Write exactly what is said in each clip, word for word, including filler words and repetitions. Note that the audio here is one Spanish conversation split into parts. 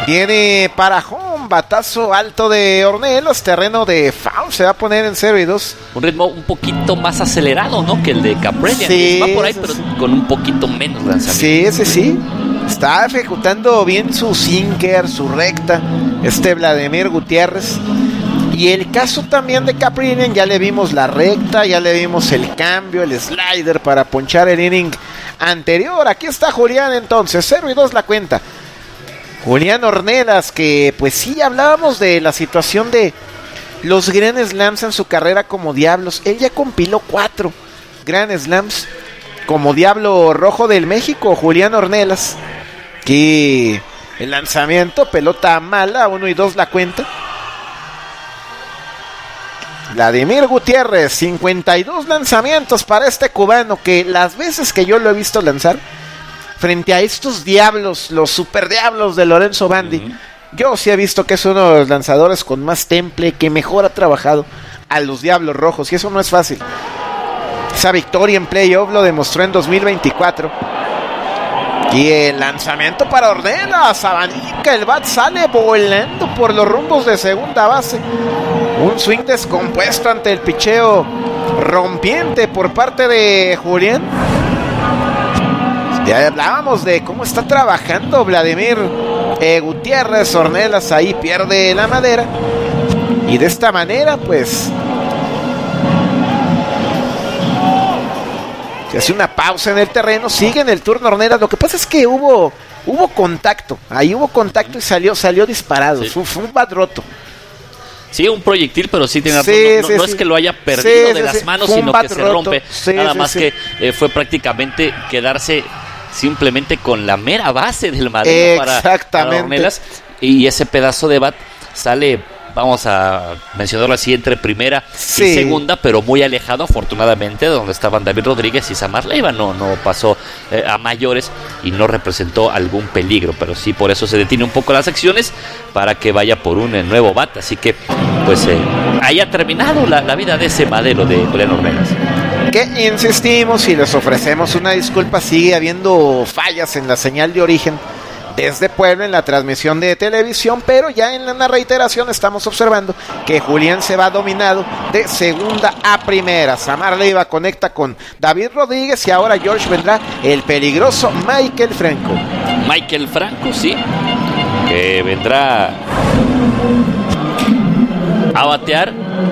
Viene para home, batazo alto de Ornelas, terreno de foul, se va a poner en cero y dos. Un ritmo un poquito más acelerado, ¿no? Que el de Kaprielian. Sí, va por ahí, sí, pero sí. con un poquito menos lanzamiento. Sí, sí, sí. Está ejecutando bien su sinker, su recta, este Vladimir Gutiérrez. Y el caso también de Kaprielian, ya le vimos la recta, ya le vimos el cambio, el slider para ponchar el inning anterior. Aquí está Julián entonces, cero y dos la cuenta. Julián Ornelas, que pues sí, hablábamos de la situación de los Grand Slams en su carrera como Diablos. Él ya compiló cuatro Grand Slams como Diablo Rojo del México, Julián Ornelas. Que el lanzamiento, pelota mala, uno y dos la cuenta. Vladimir Gutiérrez, cincuenta y dos lanzamientos para este cubano, que las veces que yo lo he visto lanzar frente a estos Diablos, los super Diablos de Lorenzo Bandi, uh-huh. yo sí he visto que es uno de los lanzadores con más temple, que mejor ha trabajado a los Diablos Rojos, y eso no es fácil. Esa victoria en playoff lo demostró en dos mil veinticuatro. Y el lanzamiento para Ornelas, abanica, el bat sale volando por los rumbos de segunda base. Un swing descompuesto ante el picheo rompiente por parte de Julián. Ya hablábamos de cómo está trabajando Vladimir eh, Gutiérrez. Ornelas ahí pierde la madera. Y de esta manera, pues, se hace una pausa en el terreno, sigue en el turno Ornelas. Lo que pasa es que hubo hubo contacto, ahí hubo contacto y salió salió disparado, sí. fue, fue un bat roto. Sí, un proyectil, pero sí tiene sí, razón. No, sí, no sí. es que lo haya perdido sí, de sí, las sí. manos, Fue sino que se roto. rompe. Sí, Nada sí, más sí. que eh, fue prácticamente quedarse simplemente con la mera base del madero para, para Ornelas. Y ese pedazo de bat sale, vamos a mencionarlo así, entre primera sí. y segunda, pero muy alejado, afortunadamente, de donde estaban David Rodríguez y Samar Leiva. No, no pasó eh, a mayores y no representó algún peligro, pero sí, por eso se detiene un poco las acciones para que vaya por un eh, nuevo bat. Así que, pues, eh, ahí ha terminado la, la vida de ese madero de Julián Ornelas. Que insistimos y les ofrecemos una disculpa, sigue habiendo fallas en la señal de origen desde Puebla en la transmisión de televisión, pero ya en la reiteración estamos observando que Julián se va dominado de segunda a primera. Samar Leiva conecta con David Rodríguez y ahora George vendrá el peligroso Michael Franco. Michael Franco, sí, que vendrá a batear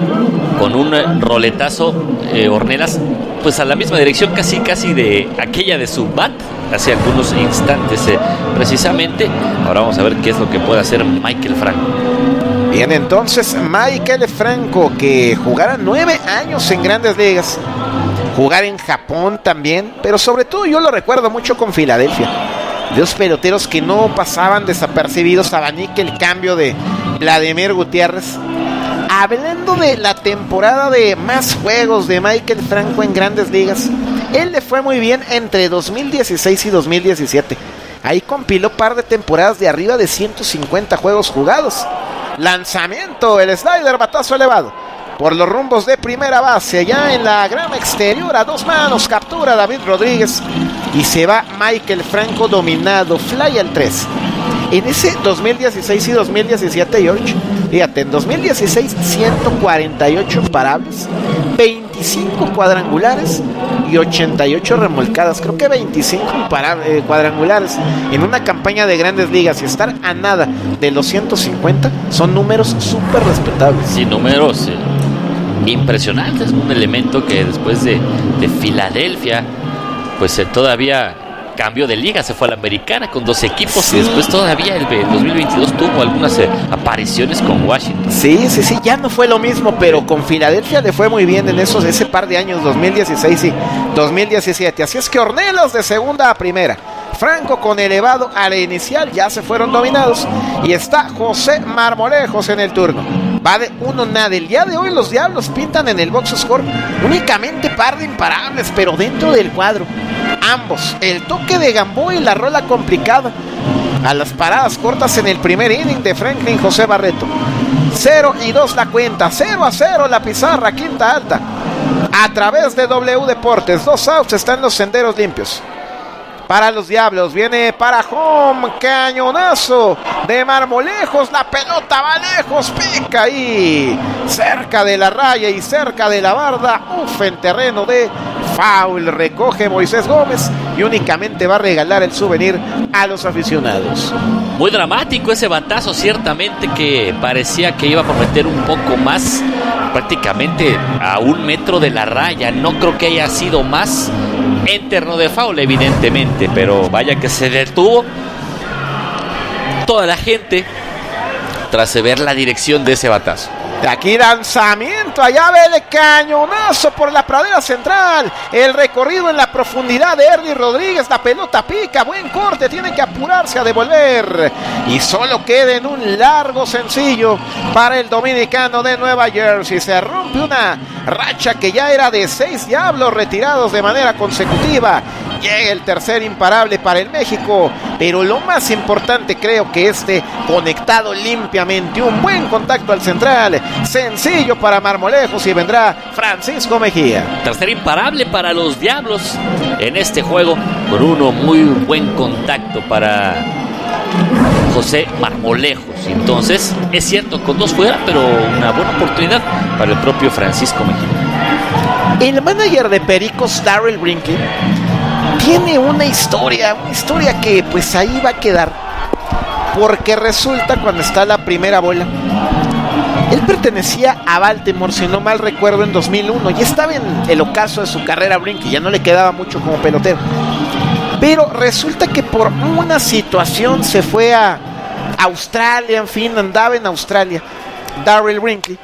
con un roletazo eh, Ornelas, pues a la misma dirección casi casi de aquella de su bat hace algunos instantes eh, precisamente. Ahora vamos a ver qué es lo que puede hacer Michael Franco. Bien, entonces Michael Franco, que jugará nueve años en Grandes Ligas, jugar en Japón también, pero sobre todo yo lo recuerdo mucho con Filadelfia, de los peloteros que no pasaban desapercibidos. Abanica el cambio de Vladimir Gutiérrez. Hablando de la temporada de más juegos de Michael Franco en Grandes Ligas, él le fue muy bien entre dos mil dieciséis y dos mil diecisiete. Ahí compiló par de temporadas de arriba de ciento cincuenta juegos jugados. Lanzamiento, el slider, batazo elevado por los rumbos de primera base, allá en la grama exterior, a dos manos, captura David Rodríguez y se va Michael Franco dominado, fly al tres. En ese dos mil dieciséis y dos mil diecisiete, George, fíjate, en dos mil dieciséis ciento cuarenta y ocho imparables, veinticinco cuadrangulares y ochenta y ocho remolcadas. Creo que veinticinco imparables, eh, cuadrangulares en una campaña de Grandes Ligas y estar a nada de los ciento cincuenta son números súper respetables. Sí, números eh, impresionantes. Un elemento que después de, de Filadelfia, pues eh, todavía cambió de liga, se fue a la americana con dos equipos, sí. Y después todavía el dos mil veintidós tuvo algunas eh, apariciones con Washington. Sí, sí, sí, ya no fue lo mismo, pero con Filadelfia le fue muy bien en esos ese par de años, dos mil dieciséis y dos mil diecisiete. Así es que Ornelas de segunda a primera, Franco con elevado a la inicial, ya se fueron dominados y está José Marmolejos en el turno. Va de uno nada. El día de hoy los Diablos pintan en el box score únicamente par de imparables, pero dentro del cuadro. Ambos, el toque de Gamboa y la rola complicada a las paradas cortas en el primer inning de Franklin José Barreto. cero y dos la cuenta, cero a cero la pizarra, quinta alta. A través de W Deportes, dos outs, están los senderos limpios. para los Diablos, viene para home, cañonazo de Marmolejos, la pelota va lejos, pica ahí, cerca de la raya y cerca de la barda, uf, en terreno de foul, recoge Moisés Gómez y únicamente va a regalar el souvenir a los aficionados. Muy dramático ese batazo, ciertamente que parecía que iba a prometer un poco más, prácticamente a un metro de la raya, no creo que haya sido más en terreno de foul evidentemente, pero vaya que se detuvo toda la gente tras ver la dirección de ese batazo. De aquí lanzamiento, allá ve el cañonazo por la pradera central, el recorrido en la profundidad de Erly Rodríguez, la pelota pica, buen corte, tiene que apurarse a devolver y solo queda en un largo sencillo para el dominicano de Nueva Jersey. Se rompe una racha que ya era de seis Diablos retirados de manera consecutiva. Llega el tercer imparable para el México, pero lo más importante creo que este conectado limpiamente, un buen contacto al central, sencillo para Marmolejos y vendrá Francisco Mejía. Tercer imparable para los Diablos en este juego, con uno muy buen contacto para José Marmolejos. Entonces, es cierto, con dos fuera, pero una buena oportunidad para el propio Francisco Mejía. El manager de Pericos, Darryl Brinkley, tiene una historia, una historia que pues ahí va a quedar, porque resulta cuando está la primera bola, él pertenecía a Baltimore, si no mal recuerdo, en dos mil uno, y estaba en el ocaso de su carrera Brinkley, ya no le quedaba mucho como pelotero, pero resulta que por una situación se fue a Australia, en fin, andaba en Australia Darryl Brinkley.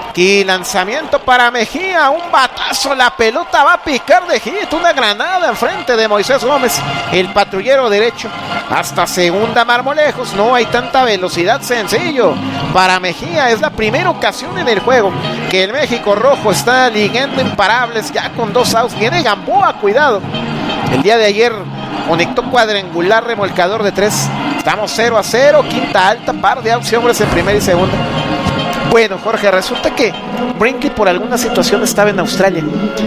Y lanzamiento para Mejía, un batazo, la pelota va a picar de hit, una granada enfrente de Moisés Gómez, el patrullero derecho, hasta segunda Marmolejos, no hay tanta velocidad, sencillo para Mejía, es la primera ocasión en el juego que el México rojo está ligando imparables, ya con dos outs, viene Gamboa, cuidado, el día de ayer conectó cuadrangular remolcador de tres, estamos cero a cero, quinta alta, par de outs y hombres en primera y segunda. Bueno, Jorge, resulta que Brinkley por alguna situación estaba en Australia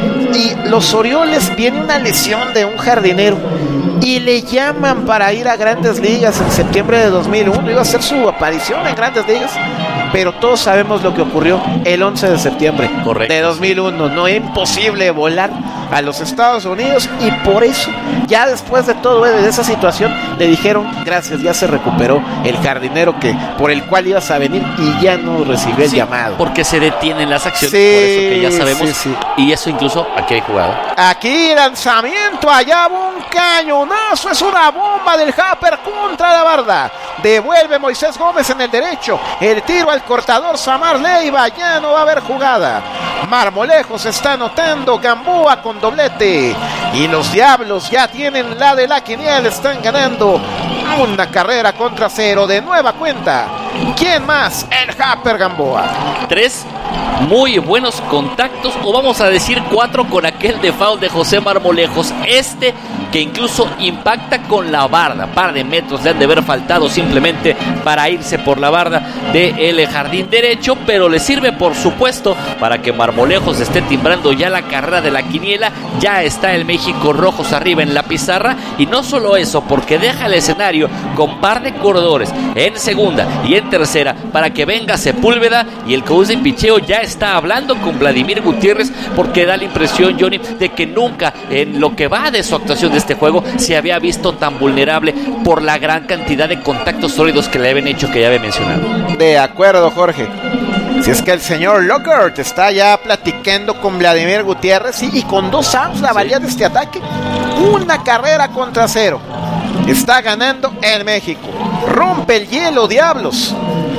y los Orioles, viene una lesión de un jardinero y le llaman para ir a Grandes Ligas en septiembre de dos mil uno, iba a hacer su aparición en Grandes Ligas, pero todos sabemos lo que ocurrió el once de septiembre Correcto. de dos mil uno, no es imposible volar a los Estados Unidos y por eso ya después de todo de esa situación le dijeron gracias, ya se recuperó el jardinero que por el cual ibas a venir y ya no recibió el sí, llamado porque se detienen las acciones, sí, por eso que ya sabemos sí, sí. Y eso incluso aquí hay jugado, aquí lanzamiento, allá un cañonazo, es una bomba del Happer contra la barda, devuelve Moisés Gómez en el derecho, el tiro al cortador Samar Leiva, ya no va a haber jugada, Marmolejos está anotando, Gamboa con doblete y los Diablos ya tienen la de la quiniela, están ganando una carrera contra cero de nueva cuenta. ¿Quién más? El Happer Gamboa. Tres muy buenos contactos, o vamos a decir cuatro con aquel de foul de José Marmolejos, este que incluso impacta con la barda, par de metros le han de haber faltado simplemente para irse por la barda del jardín derecho, pero le sirve por supuesto para que Marmolejos esté timbrando ya la carrera de la quiniela, ya está el México rojos arriba en la pizarra, y no solo eso, porque deja el escenario con par de corredores en segunda y en tercera para que venga Sepúlveda, y el coach de picheo ya está hablando con Vladimir Gutiérrez, porque da la impresión, Johnny, de que nunca en lo que va de su actuación de este juego se había visto tan vulnerable por la gran cantidad de contactos sólidos que le habían hecho, que ya había mencionado. De acuerdo, Jorge. Si es que el señor Lockhart está ya platicando con Vladimir Gutiérrez y, y con dos outs la valía de este ataque, una carrera contra cero, está ganando el México, rompe el hielo Diablos.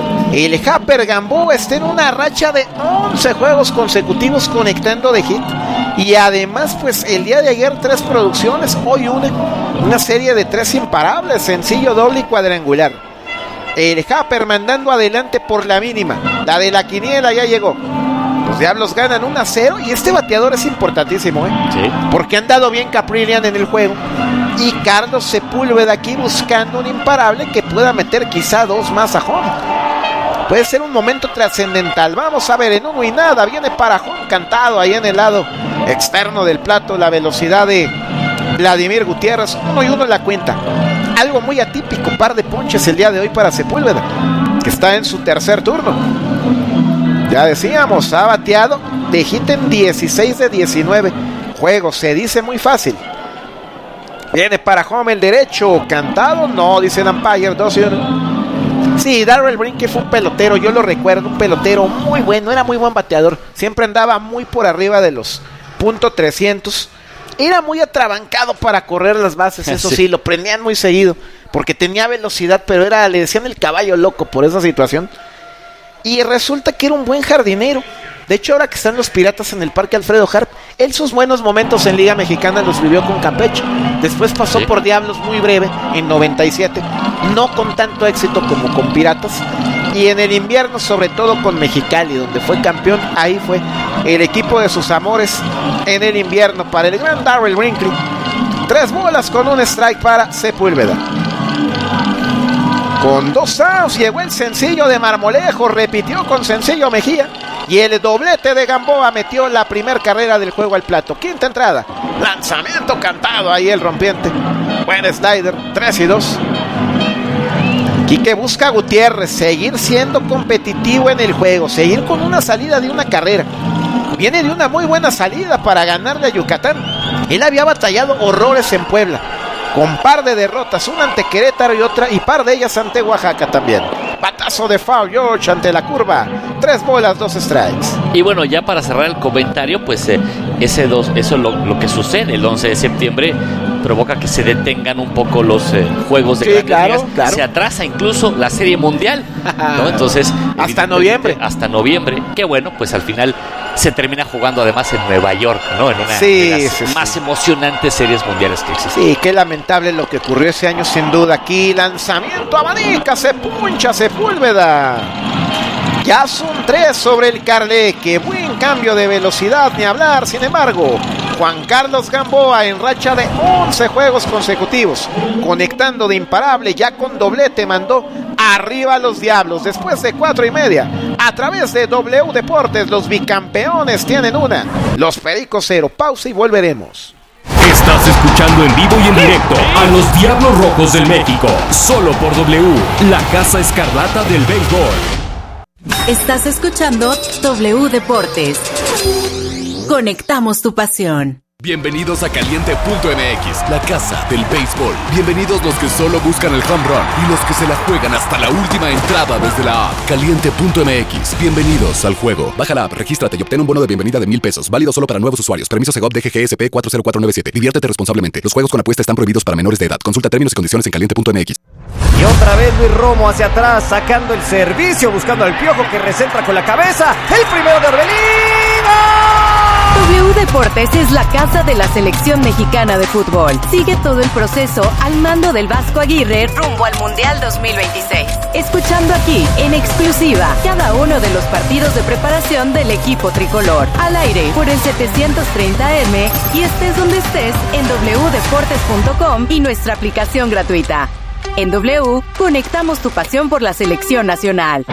El Happer Gamboa está en una racha de once juegos consecutivos conectando de hit, y además pues el día de ayer tres producciones, hoy una, una serie de tres imparables, sencillo, doble y cuadrangular. El Happer mandando adelante por la mínima, la de la quiniela ya llegó. Los Diablos ganan uno a cero y este bateador es importantísimo, ¿eh? Sí. Porque han dado bien Caprillian en el juego y Carlos Sepúlveda aquí buscando un imparable que pueda meter quizá dos más a home. Puede ser un momento trascendental. Vamos a ver, en uno y nada viene para home cantado ahí en el lado externo del plato, la velocidad de Vladimir Gutiérrez, uno y uno en la cuenta. Algo muy atípico, par de ponches el día de hoy para Sepúlveda, que está en su tercer turno. Ya decíamos, ha bateado de hit en dieciséis de diecinueve juegos, se dice muy fácil. Viene para home el derecho, cantado, no, dice el umpire, dos y uno. Sí, Darrell Brinke fue un pelotero, yo lo recuerdo, un pelotero muy bueno, era muy buen bateador, siempre andaba muy por arriba de los punto trescientos. Era muy atrabancado para correr las bases, eso sí, sí, lo prendían muy seguido, porque tenía velocidad, pero era, le decían el caballo loco por esa situación. Y resulta que era un buen jardinero. De hecho, ahora que están los Piratas en el Parque Alfredo Harp, él sus buenos momentos en Liga Mexicana los vivió con Campeche. Después pasó sí. por Diablos muy breve, en noventa y siete, no con tanto éxito como con Piratas. Y en el invierno, sobre todo con Mexicali, donde fue campeón, ahí fue el equipo de sus amores en el invierno para el gran Darrell Brinkley. Tres bolas con un strike para Sepúlveda. Con dos outs llegó el sencillo de Marmolejo, repitió con sencillo Mejía y el doblete de Gamboa metió la primer carrera del juego al plato. Quinta entrada, lanzamiento cantado ahí el rompiente. Buen slider, tres y dos. Quique busca a Gutiérrez, seguir siendo competitivo en el juego, seguir con una salida de una carrera. Viene de una muy buena salida para ganarle a Yucatán. Él había batallado horrores en Puebla, con par de derrotas, una ante Querétaro y otra, y par de ellas ante Oaxaca también. Batazo de foul, George, ante la curva. Tres bolas, dos strikes. Y bueno, ya para cerrar el comentario, pues eh, ese dos, eso lo, lo que sucede el once de septiembre provoca que se detengan un poco los eh, juegos de sí, grandes claro, ligas. Claro. Se atrasa incluso la Serie Mundial, ¿no? Entonces, hasta noviembre. Hasta noviembre. Qué bueno, pues al final se termina jugando además en Nueva York, ¿no? En una sí, de las sí, más sí. emocionantes series mundiales que existen. Sí, qué lamentable lo que ocurrió ese año, sin duda. Aquí lanzamiento, abanica, se puncha Sepúlveda. Ya son tres sobre el Carleque. Buen cambio de velocidad, ni hablar. Sin embargo, Juan Carlos Gamboa en racha de once juegos consecutivos, conectando de imparable, ya con doblete, mandó arriba a los Diablos después de cuatro y media. A través de W Deportes, los bicampeones tienen una, los Pericos cero. Pausa y volveremos. Estás escuchando en vivo y en directo a los Diablos Rojos del México, solo por W, la Casa Escarlata del béisbol. Estás escuchando W Deportes. Conectamos tu pasión. Bienvenidos a Caliente punto M X, la casa del béisbol. Bienvenidos los que solo buscan el home run y los que se la juegan hasta la última entrada desde la app. Caliente punto M X, bienvenidos al juego. Baja la app, regístrate y obtén un bono de bienvenida de mil pesos. Válido solo para nuevos usuarios. Permiso Segov D G G S P cuatro cero cuatro nueve siete. Diviértete responsablemente. Los juegos con apuesta están prohibidos para menores de edad. Consulta términos y condiciones en Caliente punto M X. Y otra vez Luis Romo hacia atrás, sacando el servicio, buscando al Piojo que recentra con la cabeza. El primero de Orbelín. W Deportes es la casa de la selección mexicana de fútbol. Sigue todo el proceso al mando del Vasco Aguirre rumbo al Mundial dos mil veintiséis. Escuchando aquí, en exclusiva, cada uno de los partidos de preparación del equipo tricolor. Al aire por el setecientos treinta M y estés donde estés en w deportes punto com y nuestra aplicación gratuita. En W, conectamos tu pasión por la selección nacional.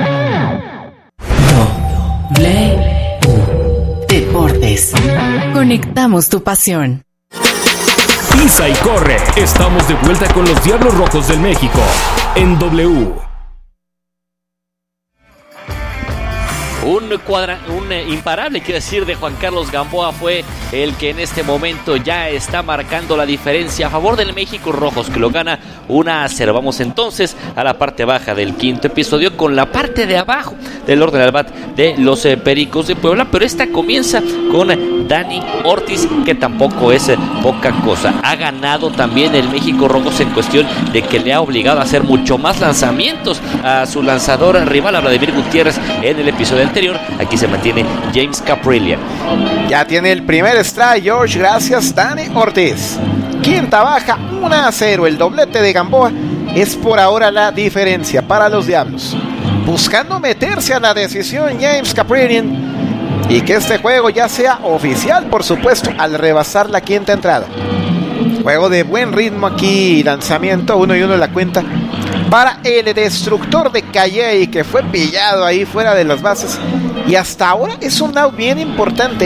W Deportes. Conectamos tu pasión. Pisa y corre. Estamos de vuelta con los Diablos Rojos del México en W. Un, cuadra, un eh, imparable, quiero decir, de Juan Carlos Gamboa fue el que en este momento ya está marcando la diferencia a favor del México Rojos, que lo gana una a cero. Vamos entonces a la parte baja del quinto episodio con la parte de abajo del orden al bat de los eh, Pericos de Puebla, pero esta comienza con eh, Dani Ortiz, que tampoco es eh, poca cosa. Ha ganado también el México Rojos en cuestión de que le ha obligado a hacer mucho más lanzamientos a su lanzador rival, a Vladimir Gutiérrez, en el episodio anterior. Aquí se mantiene James Caprillion. Ya tiene el primer strike, George, gracias Dani Ortiz. Quinta baja, uno a cero. El doblete de Gamboa es por ahora la diferencia para los Diablos. Buscando meterse a la decisión James Caprillion y que este juego ya sea oficial, por supuesto, al rebasar la quinta entrada. Juego de buen ritmo aquí, lanzamiento, uno y uno en la cuenta para el destructor de Calley, que fue pillado ahí fuera de las bases. Y hasta ahora es un out bien importante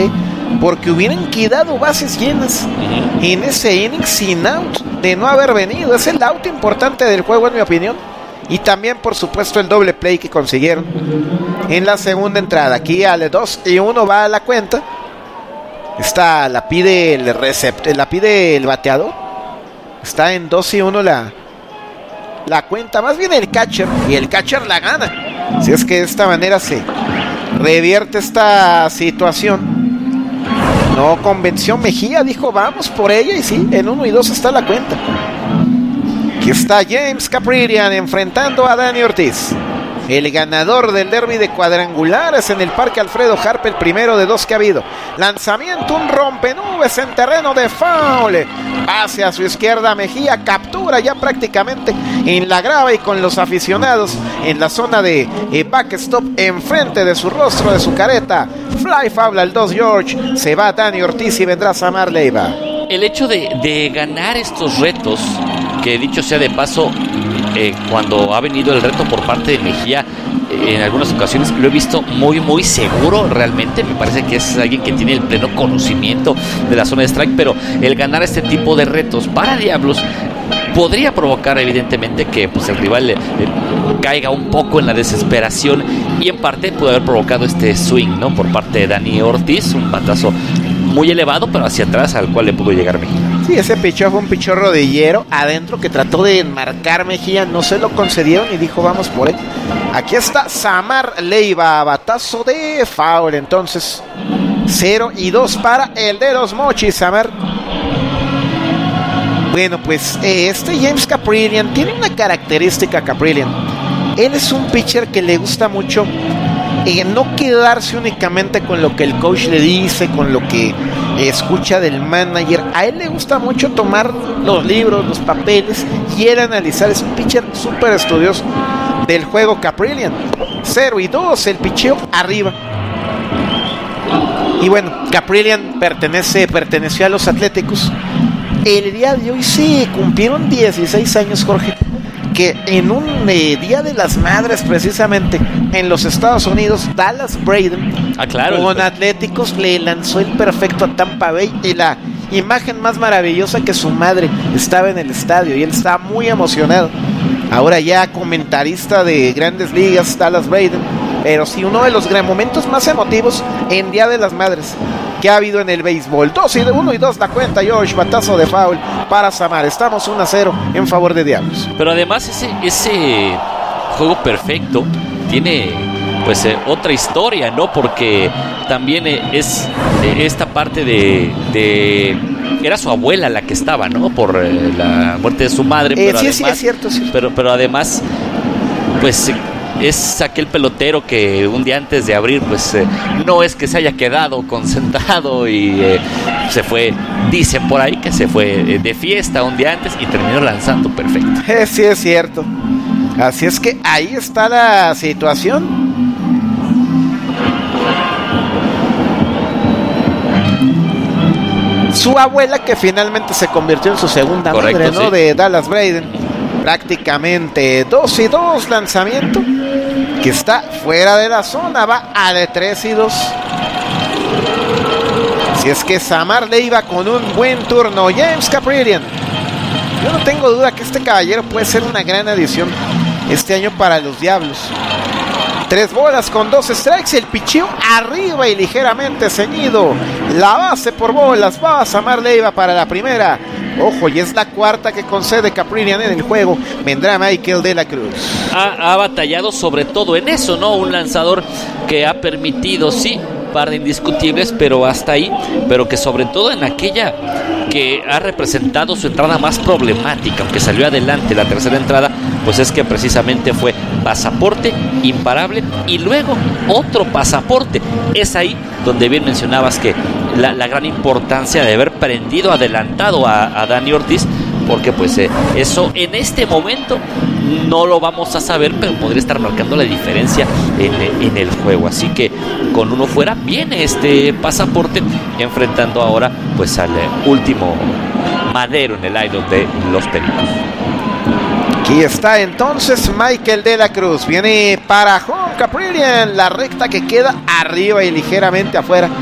porque hubieran quedado bases llenas uh-huh. en ese inning sin out, de no haber venido. Es el out importante del juego, en mi opinión. Y también, por supuesto, el doble play que consiguieron en la segunda entrada. Aquí al dos y uno va a la cuenta. Está, la pide el recept, la pide el bateador. Está en dos y uno la, la cuenta. Más bien el catcher. Y el catcher la gana. Si es que de esta manera se revierte esta situación. No convenció Mejía. Dijo vamos por ella. Y sí, en uno y dos está la cuenta. Aquí está James Kaprielian enfrentando a Dani Ortiz, el ganador del derby de cuadrangulares en el Parque Alfredo Harp, el primero de dos que ha habido. Lanzamiento, un rompenubes en terreno de foul. Hacia su izquierda Mejía, captura ya prácticamente en la grava y con los aficionados en la zona de eh, backstop enfrente de su rostro, de su careta. Fly foul al dos George. Se va Dani Ortiz y vendrá Samar Leiva. El hecho de, de ganar estos retos, que dicho sea de paso, eh, cuando ha venido el reto por parte de Mejía, eh, en algunas ocasiones lo he visto muy muy seguro realmente. Me parece que es alguien que tiene el pleno conocimiento de la zona de strike, pero el ganar este tipo de retos para Diablos podría provocar evidentemente que pues, el rival eh, caiga un poco en la desesperación, y en parte puede haber provocado este swing, ¿no?, por parte de Dani Ortiz, un batazo muy elevado pero hacia atrás al cual le pudo llegar Mejía. Sí, ese pichó fue un pichó rodillero adentro que trató de enmarcar Mejía, no se lo concedieron y dijo vamos por él. Aquí está Samar Leiva, batazo de foul. Entonces cero y dos para el de los Mochis. Samar. Bueno, pues eh, este James Kaprielian tiene una característica. Kaprielian, él es un pitcher que le gusta mucho eh, no quedarse únicamente con lo que el coach le dice, con lo que eh, escucha del manager. A él le gusta mucho tomar los libros, los papeles y él analizar. Es un pitcher súper estudioso del juego. Kaprielian, cero y dos, el picheo arriba. Y bueno, Kaprielian pertenece, perteneció a los Atléticos. El día de hoy se cumplieron dieciséis años, Jorge, que en un eh, Día de las Madres precisamente en los Estados Unidos, Dallas Braden ah, claro, con Atléticos le lanzó el perfecto a Tampa Bay, y la imagen más maravillosa que su madre estaba en el estadio y él estaba muy emocionado. Ahora ya comentarista de Grandes Ligas, Dallas Braden, pero sí uno de los gran momentos más emotivos en Día de las Madres que ha habido en el béisbol. dos y uno y dos la cuenta, Josh, batazo de foul para Samar. Estamos uno a cero en favor de Diablos. Pero además ese, ese juego perfecto tiene pues eh, otra historia, ¿no? Porque también eh, es eh, esta parte de, de era su abuela la que estaba, ¿no? Por eh, la muerte de su madre. Eh, pero sí, además, sí, es cierto, sí. Pero, pero además, pues es aquel pelotero que un día antes de abrir, pues eh, no es que se haya quedado concentrado y eh, se fue, dicen por ahí que se fue eh, de fiesta un día antes y terminó lanzando perfecto. Eh, sí, es cierto. Así es que ahí está la situación. Su abuela, que finalmente se convirtió en su segunda Correcto, madre, ¿no? Sí. De Dallas Braden. Prácticamente dos y dos, lanzamiento que está fuera de la zona, va a de tres y dos. Si es que Samar Leiva con un buen turno. James Kaprielian, yo no tengo duda que este caballero puede ser una gran adición este año para los Diablos. Tres bolas con dos strikes, el picheo arriba y ligeramente ceñido. La base por bolas, va a Samar Leiva para la primera. Ojo, y es la cuarta que concede Kaprielian en el juego. Vendrá Michael de la Cruz. Ha, ha batallado sobre todo en eso, ¿no? Un lanzador que ha permitido, sí, par de indiscutibles, pero hasta ahí. Pero que sobre todo en aquella que ha representado su entrada más problemática, aunque salió adelante la tercera entrada, pues es que precisamente fue pasaporte imparable y luego otro pasaporte. Es ahí donde bien mencionabas que la, la gran importancia de haber prendido adelantado a, a Dani Ortiz, porque pues eh, eso en este momento no lo vamos a saber, pero podría estar marcando la diferencia en, en el juego. Así que con uno fuera viene este pasaporte, enfrentando ahora pues al último madero en el lineup de los Pericos. Aquí está entonces Michael de la Cruz. Viene para home Kaprielian, la recta que queda arriba y ligeramente afuera.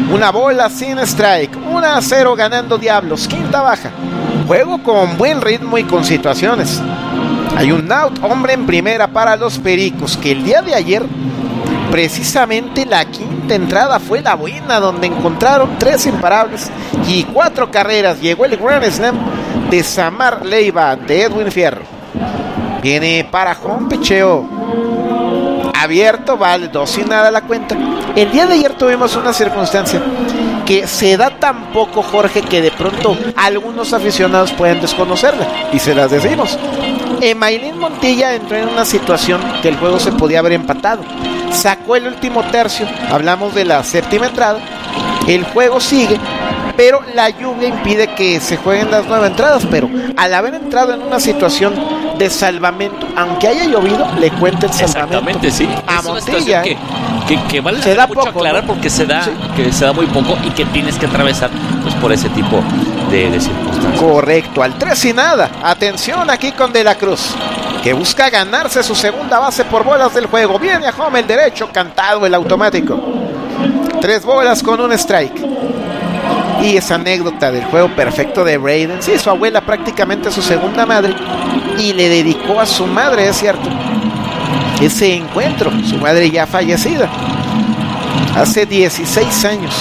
Una bola sin strike. uno a cero ganando Diablos. Quinta baja. Juego con buen ritmo y con situaciones. Hay un out, hombre en primera para los Pericos, que el día de ayer, precisamente la quinta entrada fue la buena, donde encontraron tres imparables y cuatro carreras. Llegó el Grand Slam de Samar Leiva de Edwin Fierro. Viene para home, picheo abierto, vale dos y nada la cuenta. El día de ayer tuvimos una circunstancia que se da tan poco, Jorge, que de pronto algunos aficionados pueden desconocerla, y se las decimos. Emailín Montilla entró en una situación que el juego se podía haber empatado. Sacó el último tercio, hablamos de la séptima entrada, el juego sigue, pero la lluvia impide que se jueguen las nueve entradas, pero al haber entrado en una situación de salvamento, aunque haya llovido, le cuenta el salvamento. Exactamente, sí. A es Montilla, que, que, que vale se da mucho poco, aclarar, ¿no? porque se da, Sí. que se da muy poco y que tienes que atravesar pues por ese tipo de, de circunstancias. Correcto, al tres y nada. Atención aquí con De la Cruz, que busca ganarse su segunda base por bolas del juego. Viene a home el derecho, cantado el automático. Tres bolas con un strike. Y esa anécdota del juego perfecto de Braden. Sí, su abuela prácticamente su segunda madre, y le dedicó a su madre, es cierto, ese encuentro, su madre ya fallecida hace dieciséis años.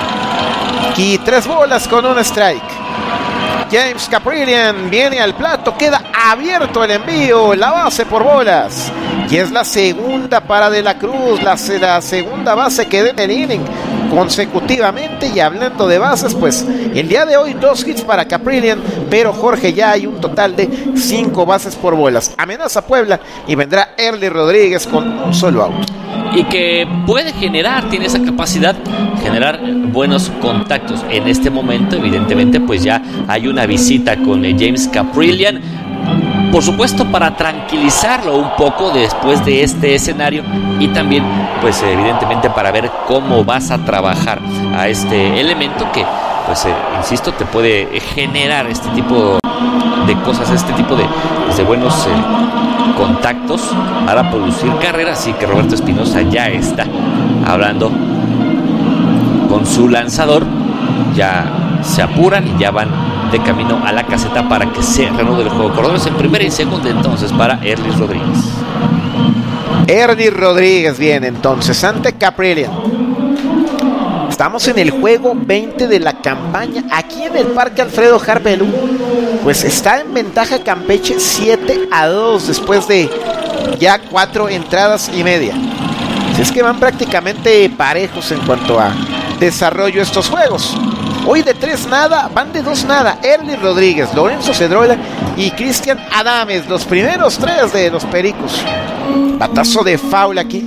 Y tres bolas con un strike. James Kaprielian viene al plato, queda abierto el envío, la base por bolas, y es la segunda para De la Cruz, la, la segunda base que da en el inning consecutivamente. Y hablando de bases, pues el día de hoy dos hits para Kaprielian, pero Jorge, ya hay un total de cinco bases por bolas. Amenaza Puebla y vendrá Erly Rodríguez con un solo out. Y que puede generar, tiene esa capacidad, generar buenos contactos. En este momento, evidentemente, pues ya hay una visita con eh, James Kaprielian, por supuesto para tranquilizarlo un poco después de este escenario, y también pues evidentemente para ver cómo vas a trabajar a este elemento que pues eh, insisto, te puede generar este tipo de cosas, este tipo de, pues, de buenos eh, contactos para producir carreras. Así que Roberto Espinosa ya está hablando con su lanzador, ya se apuran y ya van de camino a la caseta para que se reanude el juego. Corredores en primera y segunda entonces para Erly Rodríguez. Erly Rodríguez viene entonces ante Kaprielian. Estamos en el juego veinte de la campaña aquí en el Parque Alfredo Harpelú. Pues está en ventaja Campeche siete a dos después de ya cuatro entradas y media. Si es que van prácticamente parejos en cuanto a desarrollo estos juegos. Hoy de tres nada, van de dos nada. Erly Rodríguez, Lorenzo Cedrola y Cristian Adames, los primeros tres de los Pericos. Batazo de foul aquí.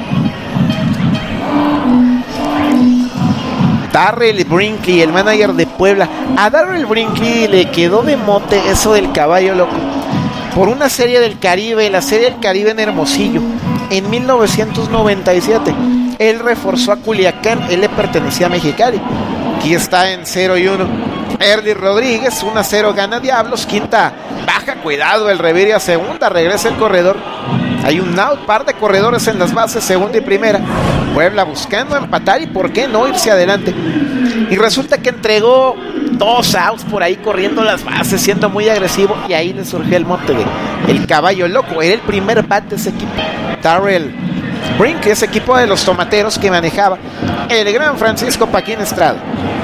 Darrell Brinkley, el manager de Puebla. A Darrell Brinkley le quedó de mote eso del caballo loco por una serie del Caribe, la serie del Caribe en Hermosillo, en mil novecientos noventa y siete. Él reforzó a Culiacán, él le pertenecía a Mexicali. Aquí está en cero y uno. Erly Rodríguez, uno a cero gana Diablos. Quinta baja, cuidado, el revire a segunda, regresa el corredor. Hay un out, par de corredores en las bases, segunda y primera. Puebla buscando empatar y por qué no irse adelante. Y resulta que entregó dos outs por ahí corriendo las bases, siendo muy agresivo, y ahí le surgió el mote de el caballo loco. Era el primer bat de ese equipo, Darrell Brinkley, ese equipo de los tomateros que manejaba el gran Francisco Paquín Estrada.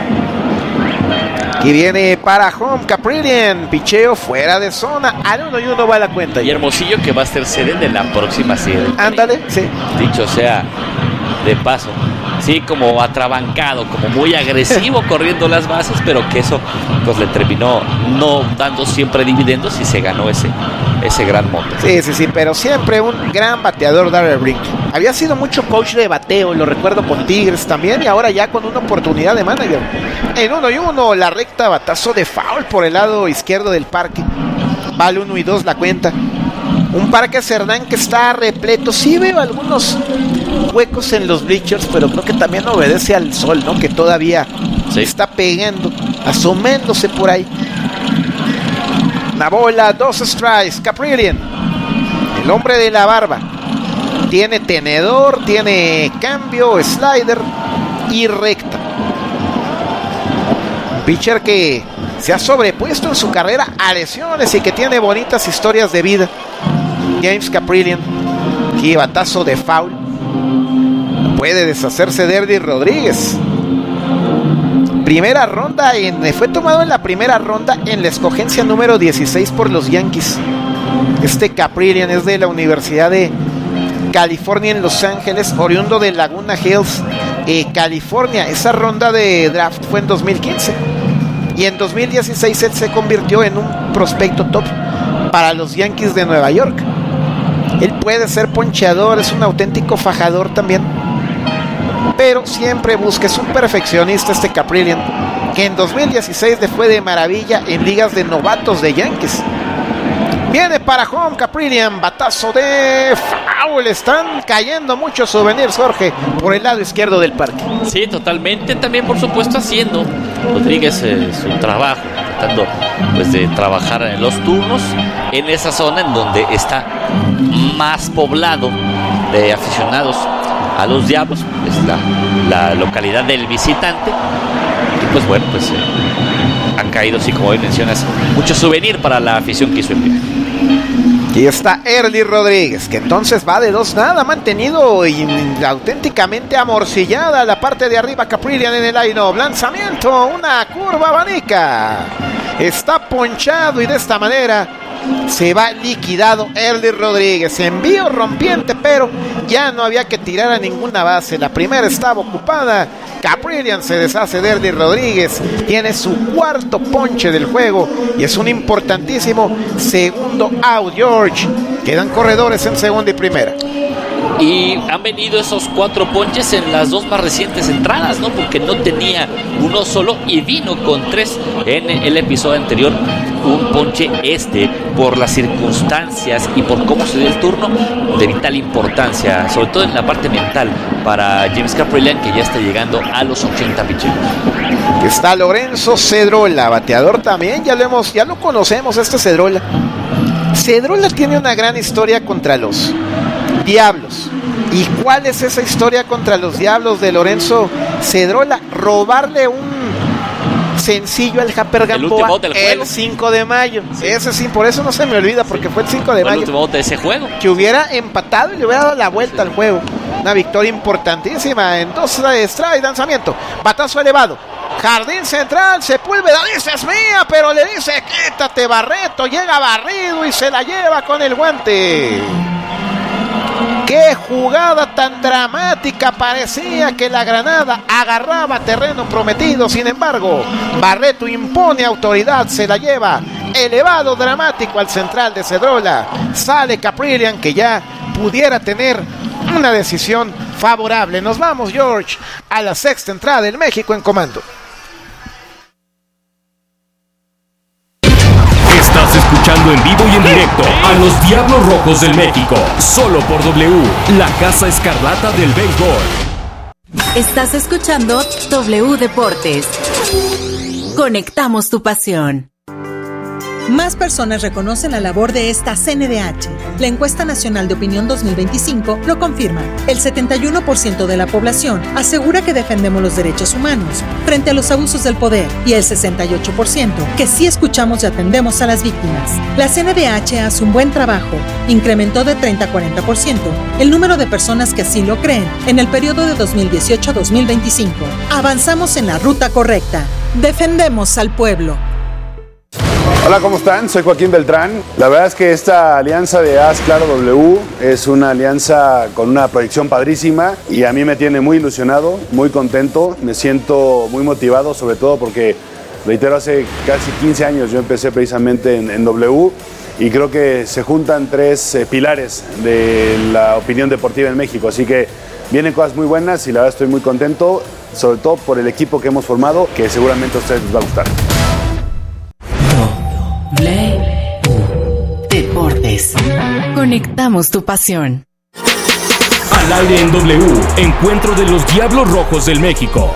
Y viene para home Kaprielian, picheo fuera de zona, al uno y uno va la cuenta. Y Hermosillo, que va a ser sede de la próxima serie. Ándale, sí. Dicho sea de paso, sí, como atrabancado, como muy agresivo corriendo las bases, pero que eso pues le terminó no dando siempre dividendos y se ganó ese, ese gran monte. Sí, sí, sí, pero siempre un gran bateador Darrell Brinkley. Había sido mucho coach de bateo, lo recuerdo con Tigres también, y ahora ya con una oportunidad de manager. En uno y uno, la recta, batazo de foul por el lado izquierdo del parque. Vale uno y dos la cuenta. Un Parque Cerdán que está repleto. Sí veo algunos huecos en los bleachers, pero creo que también obedece al sol, ¿no? Que todavía sí está pegando, asomándose por ahí. Una bola, dos strikes. Kaprielian, el hombre de la barba, tiene tenedor, tiene cambio, slider y recta. pitcher que se ha sobrepuesto en su carrera a lesiones y que tiene bonitas historias de vida. James Kaprielian, aquí batazo de foul. Puede deshacerse de Erdy Rodríguez. Primera ronda, en, fue tomado en la primera ronda en la escogencia número dieciséis por los Yankees. Este Kaprielian es de la Universidad de California en Los Ángeles, oriundo de Laguna Hills, eh, California. Esa ronda de draft fue en dos mil quince y en dos mil dieciséis él se convirtió en un prospecto top para los Yankees de Nueva York. Él puede ser poncheador, es un auténtico fajador también, pero siempre busca, es un perfeccionista este Kaprielian, que en dos mil dieciséis le fue de maravilla en ligas de novatos de Yankees. Viene para home Kaprielian, batazo de foul. Están cayendo muchos souvenirs, Jorge, por el lado izquierdo del parque. Sí, totalmente. También, por supuesto, haciendo Rodríguez eh, su trabajo, tratando pues de trabajar en los turnos en esa zona en donde está más poblado de aficionados a los Diablos, es la, la localidad del visitante. Y pues bueno, pues eh, han caído, sí, como hoy mencionas, mucho souvenir para la afición que hizo enviar. Y está Erdy Rodríguez, que entonces va de dos nada, mantenido y auténticamente amorcillada la parte de arriba. Kaprielian en el line-up, lanzamiento, una curva abanica, está ponchado y de esta manera se va liquidado Erdy Rodríguez. Envío rompiente, pero ya no había que tirar a ninguna base, la primera estaba ocupada. Kaprielian se deshace de Erdy Rodríguez, tiene su cuarto ponche del juego y es un importantísimo segundo out, George. Quedan corredores en segunda y primera. Y han venido esos cuatro ponches en las dos más recientes entradas, ¿no? Porque no tenía uno solo y vino con tres en el episodio anterior. Un ponche este, por las circunstancias y por cómo se dio el turno, de vital importancia, sobre todo en la parte mental, para James Kaprielian, que ya está llegando a los ochenta pitches. Está Lorenzo Cedrola, bateador también, ya lo hemos, ya lo conocemos este Cedrola. Cedrola tiene una gran historia contra los Diablos. ¿Y cuál es esa historia contra los Diablos de Lorenzo Cedrola? Robarle un sencillo al Japper Gamboa el, el cinco de mayo. Sí. Ese sí, por eso no se me olvida, porque sí, fue el cinco de fue mayo. El último bote de ese juego. Que hubiera empatado y le hubiera dado la vuelta sí. al juego. Una victoria importantísima. En dos strikes, lanzamiento, batazo elevado, jardín central, Sepúlveda dice es mía, pero le dice quítate Barreto, llega barrido y se la lleva con el guante. ¡Qué jugada tan dramática! Parecía que la Granada agarraba terreno prometido. Sin embargo, Barreto impone autoridad, se la lleva elevado, dramático al central de Cedrola. Sale Kaprielian, que ya pudiera tener una decisión favorable. Nos vamos, George, a la sexta entrada del México en comando. Estás escuchando en vivo y en directo a los Diablos Rojos del México, solo por W, la Casa Escarlata del Béisbol. Estás escuchando W Deportes. Conectamos tu pasión. Más personas reconocen la labor de esta C N D H. La encuesta nacional de opinión dos mil veinticinco lo confirma. El setenta y uno por ciento de la población asegura que defendemos los derechos humanos frente a los abusos del poder y el sesenta y ocho por ciento que sí escuchamos y atendemos a las víctimas. La C N D H hace un buen trabajo. Incrementó de treinta a cuarenta por ciento el número de personas que así lo creen en el periodo de dos mil dieciocho a dos mil veinticinco. Avanzamos en la ruta correcta. Defendemos al pueblo. Hola, ¿cómo están? Soy Joaquín Beltrán. La verdad es que esta alianza de Haz Claro W es una alianza con una proyección padrísima y a mí me tiene muy ilusionado, muy contento, me siento muy motivado, sobre todo porque, reitero, hace casi quince años yo empecé precisamente en, en W y creo que se juntan tres eh, pilares de la opinión deportiva en México, así que vienen cosas muy buenas y la verdad estoy muy contento, sobre todo por el equipo que hemos formado, que seguramente a ustedes les va a gustar. Deportes. Conectamos tu pasión. Al aire en W, encuentro de los Diablos Rojos del México.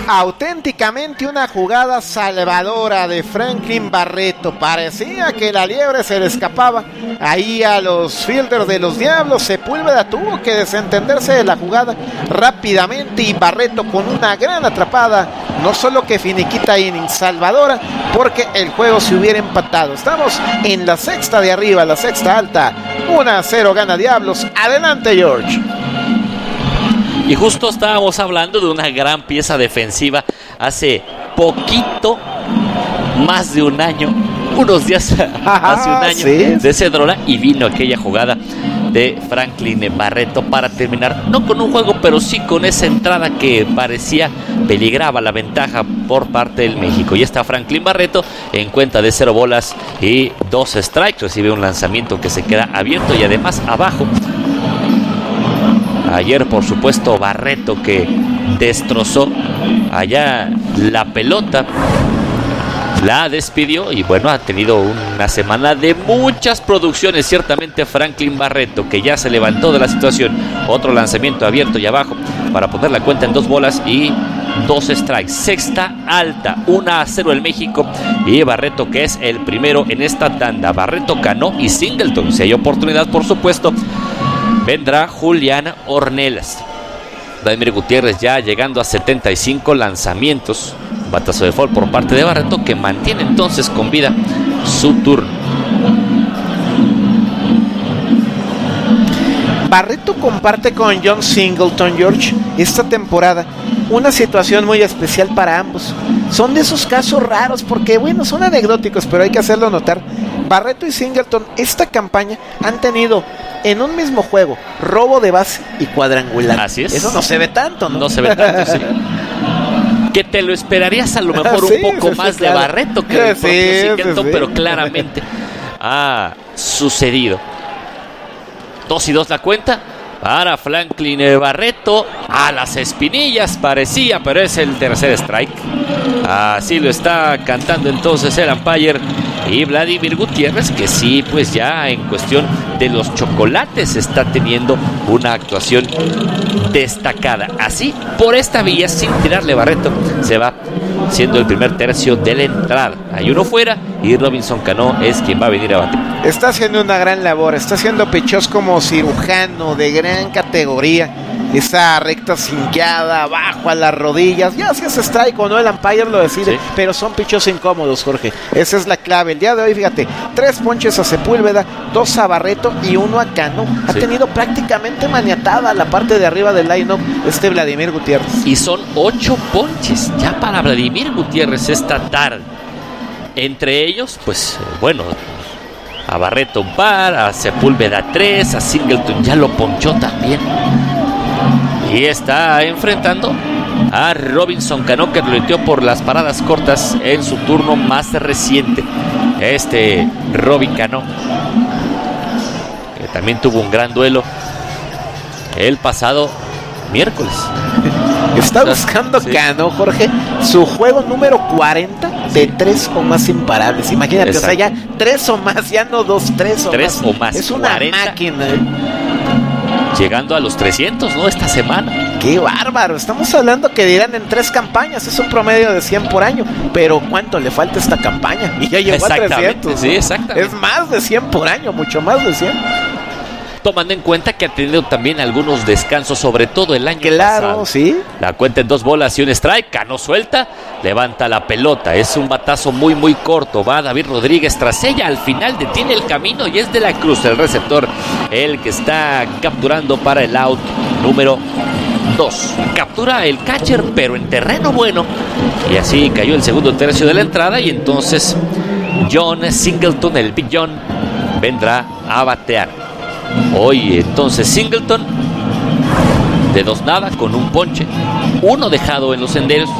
Auténticamente una jugada salvadora de Franklin Barreto. Parecía que la liebre se le escapaba ahí a los fielders de los Diablos. Sepúlveda tuvo que desentenderse de la jugada rápidamente y Barreto con una gran atrapada, no solo que finiquita y salvadora, porque el juego se hubiera empatado. Estamos en la sexta de arriba, la sexta alta. uno a cero gana Diablos. Adelante, George. Y justo estábamos hablando de una gran pieza defensiva hace poquito, más de un año, unos días hace un año, ¿sí? De Cedrola, y vino aquella jugada de Franklin Barreto para terminar, no con un juego, pero sí con esa entrada que parecía peligraba la ventaja por parte del México. Y está Franklin Barreto en cuenta de cero bolas y dos strikes, recibe un lanzamiento que se queda abierto y además abajo. Ayer, por supuesto, Barreto que destrozó allá la pelota, la despidió y bueno, ha tenido una semana de muchas producciones. Ciertamente Franklin Barreto, que ya se levantó de la situación, otro lanzamiento abierto y abajo para poner la cuenta en dos bolas y dos strikes. Sexta alta, uno a cero el México, y Barreto que es el primero en esta tanda. Barreto, Cano y Singleton. Si hay oportunidad, por supuesto, vendrá Julián Ornelas. Vladimir Gutiérrez ya llegando a setenta y cinco lanzamientos. Batazo de foul por parte de Barreto, que mantiene entonces con vida su turno. Barreto comparte con John Singleton, George, esta temporada una situación muy especial para ambos. Son de esos casos raros porque, bueno, son anecdóticos, pero hay que hacerlo notar. Barreto y Singleton esta campaña han tenido en un mismo juego robo de base y cuadrangular. Así es. Eso no se ve tanto, ¿no? No se ve tanto, sí. Que te lo esperarías a lo mejor sí, un poco sí, más sí, claro. de Barreto que de sí, propio Singleton, sí, sí. Pero claramente ha sucedido. Dos y dos la cuenta para Franklin Barreto. A las espinillas parecía, pero es el tercer strike. Así lo está cantando entonces el umpire. Y Vladimir Gutiérrez, que sí, pues ya en cuestión de los chocolates está teniendo una actuación destacada. Así, por esta vía, sin tirarle Barreto, se va siendo el primer tercio de la entrada. Hay uno fuera y Robinson Cano es quien va a venir a batir. Está haciendo una gran labor, está haciendo pechos como cirujano de gran categoría. Esa recta cinqueada, abajo a las rodillas. Ya si es strike o no, el umpire lo decide, sí. Pero son pichos incómodos, Jorge. Esa es la clave. El día de hoy, fíjate, tres ponches a Sepúlveda, dos a Barreto y uno a Cano. Ha sí. tenido prácticamente maniatada la parte de arriba del line-up este Vladimir Gutiérrez. Y son ocho ponches ya para Vladimir Gutiérrez esta tarde. Entre ellos, pues, bueno, a Barreto un par, a Sepúlveda tres, a Singleton ya lo ponchó también. Y está enfrentando a Robinson Cano, que roleteó por las paradas cortas en su turno más reciente. Este Robin Cano, que también tuvo un gran duelo el pasado miércoles. Está buscando sí. Cano, Jorge, su juego número cuarenta de tres o más imparables. Imagínate, exacto. O sea, ya tres o más, ya no dos, tres o tres más. o más. Es una cuarenta. Máquina. Llegando a los trescientos, ¿no? Esta semana. ¡Qué bárbaro! Estamos hablando que dirán en tres campañas. Es un promedio de cien por año. Pero ¿cuánto le falta a esta campaña? Y ya llegó a trescientos. ¿No? Sí, exactamente. Es más de cien por año, mucho más de cien. Tomando en cuenta que ha tenido también algunos descansos, sobre todo el año claro, pasado. Claro, sí. La cuenta en dos bolas y un strike. Cano suelta, levanta la pelota. Es un batazo muy, muy corto. Va David Rodríguez tras ella. Al final detiene el camino y es de la Cruz, el receptor, el que está capturando para el out número dos. Captura el catcher, pero en terreno bueno. Y así cayó el segundo tercio de la entrada. Y entonces John Singleton, el Big John, vendrá a batear. Hoy entonces Singleton de dos nada con un ponche, uno dejado en los senderos,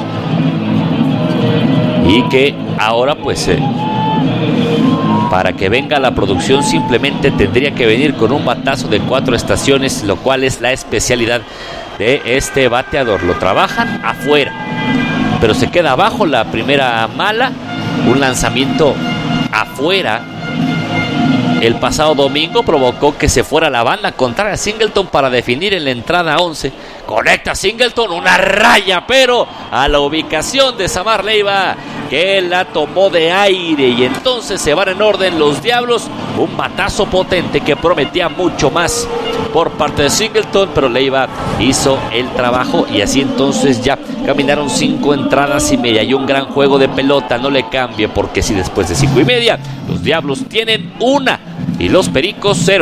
y que ahora pues eh, para que venga la producción simplemente tendría que venir con un batazo de cuatro estaciones, lo cual es la especialidad de este bateador. Lo trabajan afuera, pero se queda abajo la primera mala, un lanzamiento afuera el pasado domingo provocó que se fuera la banda contraria a Singleton para definir en la entrada once. Conecta Singleton, una raya, pero a la ubicación de Samar Leiva, que la tomó de aire, y entonces se van en orden los Diablos. Un batazo potente que prometía mucho más por parte de Singleton, pero Leiva hizo el trabajo, y así entonces ya caminaron cinco entradas y media y un gran juego de pelota. No le cambie, porque si después de cinco y media los Diablos tienen una y los Pericos cero.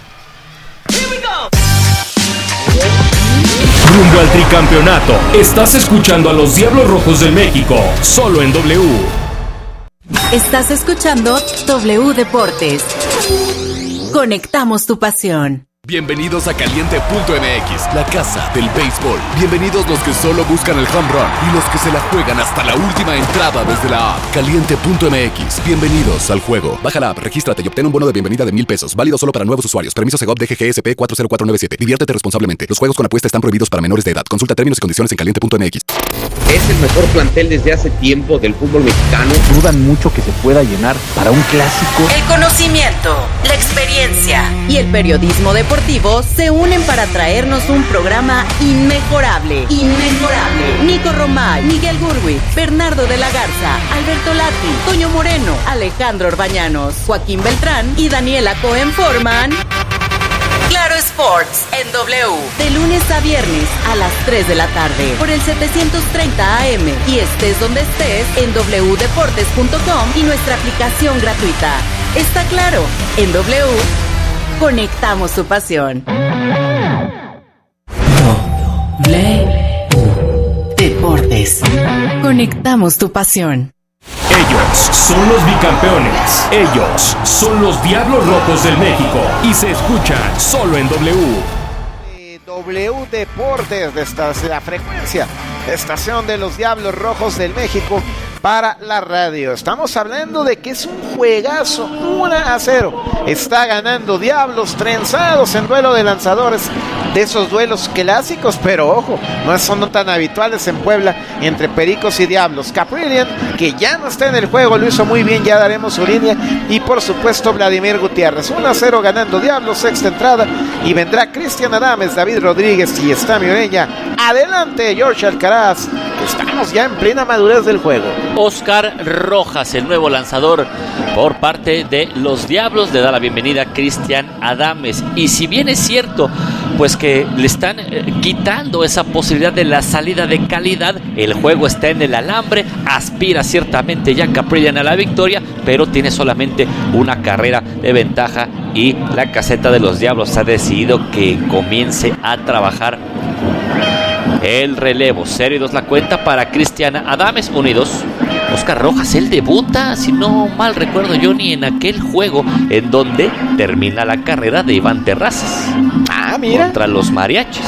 Rumbo al tricampeonato. Estás escuchando a los Diablos Rojos del México, solo en W. Estás escuchando W Deportes. Conectamos tu pasión. Bienvenidos a Caliente punto M X, la casa del béisbol. Bienvenidos los que solo buscan el home run y los que se la juegan hasta la última entrada desde la app. Caliente punto M X, bienvenidos al juego. Baja la app, regístrate y obtén un bono de bienvenida de mil pesos. Válido solo para nuevos usuarios. Permiso Segov D G G S P cuatro cero cuatro nueve siete. Diviértete responsablemente. Los juegos con apuesta están prohibidos para menores de edad. Consulta términos y condiciones en Caliente punto M X. Es el mejor plantel desde hace tiempo del fútbol mexicano. Dudan mucho que se pueda llenar para un clásico. El conocimiento, la experiencia y el periodismo deportivo se unen para traernos un programa inmejorable. Inmejorable. Nico Romay, Miguel Gurwitz, Bernardo de la Garza, Alberto Lati, Toño Moreno, Alejandro Orbañanos, Joaquín Beltrán y Daniela Cohen forman Claro Sports en W, de lunes a viernes a las tres de la tarde por el setecientos treinta A M, y estés donde estés en doble u deportes punto com y nuestra aplicación gratuita. Está claro, en W conectamos tu pasión. W Deportes. Conectamos tu pasión. Ellos son los bicampeones. Ellos son los Diablos Rojos del México. Y se escuchan solo en W. W Deportes, de esta la frecuencia, estación de los Diablos Rojos del México para la radio. Estamos hablando de que es un juegazo, uno a cero. Está ganando Diablos trenzados en duelo de lanzadores, de esos duelos clásicos, pero ojo, no son tan habituales en Puebla entre Pericos y Diablos. Caprillion, que ya no está en el juego, lo hizo muy bien, ya daremos su línea. Y por supuesto Vladimir Gutiérrez, uno a cero ganando Diablos, sexta entrada, y vendrá Cristian Adames, David Rodríguez y Estami Orella. Adelante George Alcaraz, estamos ya en plena madurez del juego. Oscar Rojas, el nuevo lanzador por parte de los Diablos, le da la bienvenida a Cristian Adames. Y si bien es cierto, pues que le están eh, quitando esa posibilidad de la salida de calidad, el juego está en el alambre, aspira ciertamente ya Caprillion a la victoria, pero tiene solamente una carrera de ventaja, y la caseta de los Diablos ha decidido que comience a trabajar el relevo. Cero y dos la cuenta para Cristian Adames. Uno y dos. Oscar Rojas, él debuta, si no mal recuerdo yo, ni en aquel juego en donde termina la carrera de Iván Terrazas. Ah, mira. Contra los Mariachis.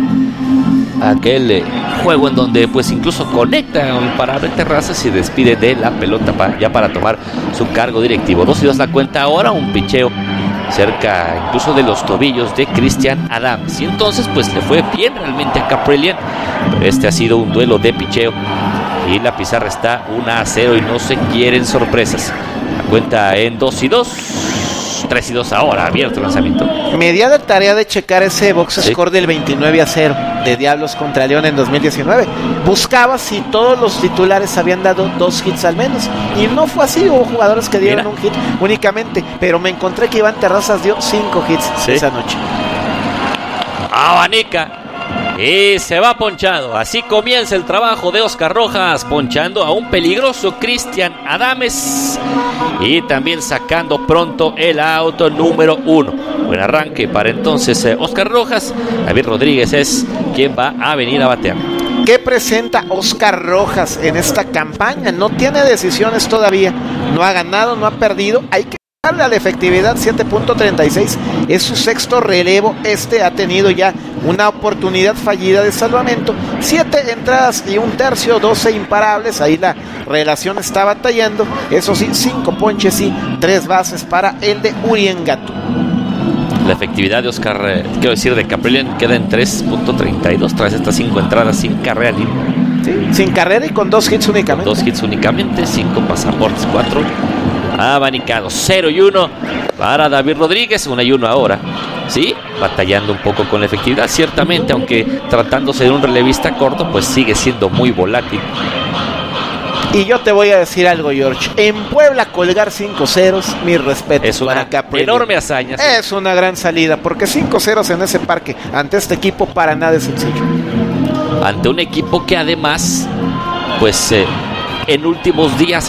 Aquel eh, juego en donde pues incluso conecta al parable Terrazas y despide de la pelota para, ya para tomar su cargo directivo. Dos y dos la cuenta ahora. Un picheo cerca incluso de los tobillos de Cristian Adames, y entonces pues le fue bien realmente a Caprillion, pero este ha sido un duelo de picheo y la pizarra está uno a cero y no se quieren sorpresas. La cuenta en dos y dos, tres y dos ahora, abierto el lanzamiento. Me di a la tarea de checar ese box ¿Sí? score del veintinueve a cero de Diablos contra León en dos mil diecinueve. Buscaba si todos los titulares habían dado dos hits al menos, y no fue así. Hubo jugadores que dieron Mira. un hit únicamente, pero me encontré que Iván Terrazas dio cinco hits ¿Sí? esa noche. Abanica y se va ponchado. Así comienza el trabajo de Oscar Rojas, ponchando a un peligroso Cristian Adames y también sacando pronto el auto número uno. Buen arranque para entonces eh, Oscar Rojas. David Rodríguez es quien va a venir a batear. ¿Qué presenta Oscar Rojas en esta campaña? No tiene decisiones todavía, no ha ganado, no ha perdido. Hay que darle a la efectividad siete punto treinta y seis, es su sexto relevo. Este ha tenido ya una oportunidad fallida de salvamento, siete entradas y un tercio, doce imparables. Ahí la relación está batallando, eso sí, cinco ponches y tres bases para el de Uriangato. La efectividad de Oscar, eh, quiero decir, de Caprillion queda en tres punto treinta y dos tras estas cinco entradas sin carrera limpia. Sí, sin carrera y con dos hits únicamente. Dos hits únicamente, cinco pasaportes, cuatro abanicados, cero y uno. para David Rodríguez, uno y uno ahora. Sí, batallando un poco con la efectividad, ciertamente, aunque tratándose de un relevista corto, pues sigue siendo muy volátil. Y yo te voy a decir algo, George. En Puebla colgar cinco ceros, mi respeto. Es una enorme hazaña. Sí. Es una gran salida, porque cinco ceros en ese parque, ante este equipo, para nada es sencillo. Ante un equipo que además, pues, eh, en últimos días